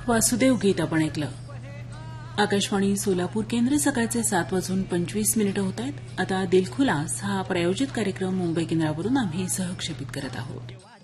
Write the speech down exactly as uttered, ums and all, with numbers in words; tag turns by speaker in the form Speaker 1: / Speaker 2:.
Speaker 1: वासुदेव गीत आपण ऐकलं. आकाशवाणी सोलापूर केंद्र सकाळचे सात वाजून पंचवीस मिनिटं होत आहेत. आता दिलखुलास हा प्रायोजित कार्यक्रम मुंबई केंद्रावरून आम्ही सहक्षेपित करत आहोत.